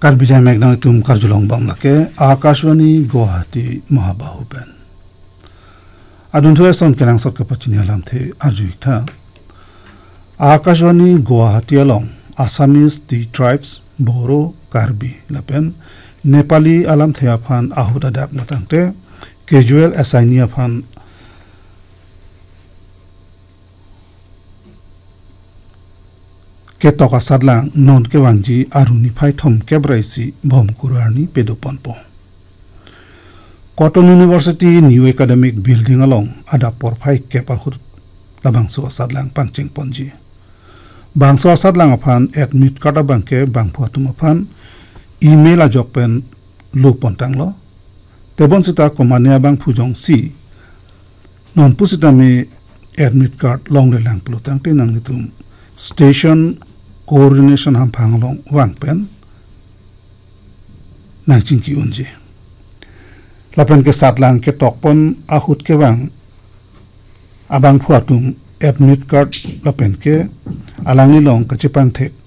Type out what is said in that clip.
car विजय मेघना तुम कारजुलोंग बांग्लाके आकाशवाणी गुवाहाटी महाबाहु pen आदुंथुए सन केनांग सके पचिनी आलाम थे आजुइथा Akashvani Guwahati along Assamese tea tribes बोरो कार्बी लापेन नेपाली आलाम थे आफान आहुदा दाक मतंगते कैजुअल एसाइनी आफान के तोका सादलांग नॉन के वांजी आरुनी फाइ थम केब्राइसी भम कुरानी पेदोपनपो cotton university new academic building along आदा परफाइ केपाहुर लाबांसो सादलांग पांचिंग पनजी बांसो सादलांग अफान एडमिट कार्ड बांके बांफुआतुम अफान ईमेल आजोकपेन लुपन्तांगलो तेबन सिता कोमानिया बांग फुजों सी नॉन पुसिता में admit card long लेलांग प्लुतांगते नांगनितुम station coordination हम फांगलों वांग पेन नाचिंग की उनजे लापेन के साथ लांग के टॉकपन आहुत के वांग अबांग फुआतुम एडमिट कार्ड लापेन के अलांगी लोंग कचिपांग थे